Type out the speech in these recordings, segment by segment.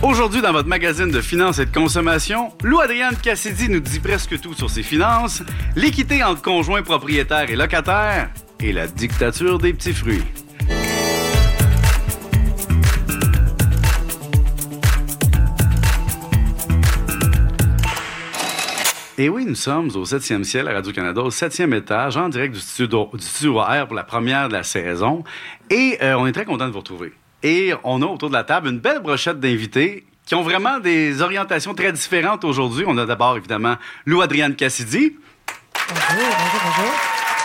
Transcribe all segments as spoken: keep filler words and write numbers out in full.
Aujourd'hui, dans votre magazine de finances et de consommation, Lou-Adrienne Cassidy nous dit presque tout sur ses finances, l'équité entre conjoints propriétaires et locataires et la dictature des petits fruits. Et oui, nous sommes au septième ciel à Radio-Canada, au septième étage, en direct du studio, du studio A R pour la première de la saison. Et euh, on est très content de vous retrouver. Et on a autour de la table une belle brochette d'invités qui ont vraiment des orientations très différentes aujourd'hui. On a d'abord, évidemment, Lou-Adrienne Cassidy. Bonjour, bonjour, bonjour.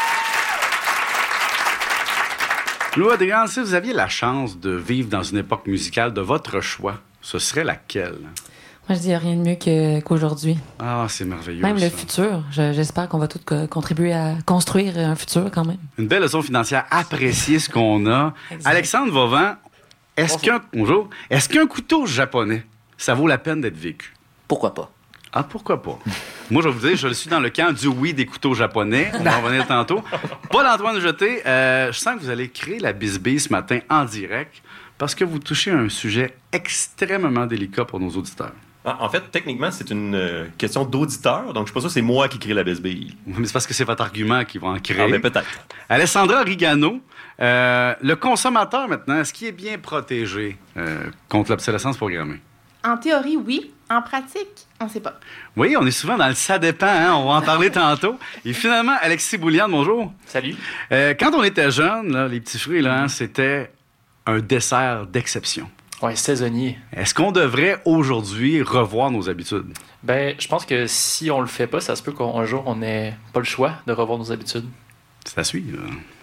Lou-Adrienne, si vous aviez la chance de vivre dans une époque musicale de votre choix, ce serait laquelle? Moi, je dis rien de mieux que, qu'aujourd'hui. Ah, c'est merveilleux. Même ça. le futur. Je, j'espère qu'on va tous co- contribuer à construire un futur quand même. Une belle leçon financière, apprécier ce qu'on a. Exact. Alexandre Vauvant, est-ce Bonjour. qu'un, bonjour, est-ce qu'un couteau japonais, ça vaut la peine d'être vécu? Pourquoi pas? Ah, pourquoi pas? Moi, je vais vous dire, je suis dans le camp du oui des couteaux japonais. On va en revenir tantôt. Paul-Antoine Jeté, euh, je sens que vous allez créer la bisbille ce matin en direct parce que vous touchez un sujet extrêmement délicat pour nos auditeurs. En fait, techniquement, c'est une euh, question d'auditeur, donc je suis pas sûr que c'est moi qui crée la bisbille. Mais c'est parce que c'est votre argument qui va en créer. Ah, mais peut-être. Alessandra Rigano, euh, le consommateur maintenant, est-ce qu'il est bien protégé euh, contre l'obsolescence programmée? En théorie, oui. En pratique, on ne sait pas. Oui, on est souvent dans le ça dépend, hein? On va en parler tantôt. Et finalement, Alexis Bouliane, bonjour. Salut. Euh, quand on était jeune, là, les petits fruits, là, hein, c'était un dessert d'exception. Ouais, saisonnier. Est-ce qu'on devrait aujourd'hui revoir nos habitudes? Ben, je pense que si on le fait pas, ça se peut qu'un jour on n'ait pas le choix de revoir nos habitudes. C'est à suivre.